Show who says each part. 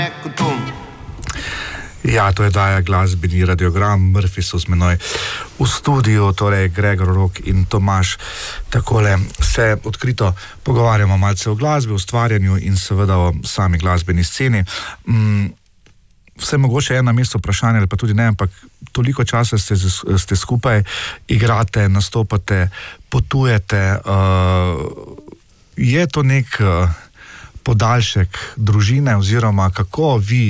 Speaker 1: Ja, to je daja glasbeni radiogram, Murphy so z menoj v studiu, torej Gregor Rok in Tomaž. Takole se odkrito pogovarjamo malce o glasbi, o ustvarjanju in seveda o sami glasbeni sceni. Vse mogoče je na mesto vprašanje, ali pa tudi ne, ampak toliko časa ste skupaj, igrate, nastopate, potujete. Je to nek podaljšek družine oziroma kako vi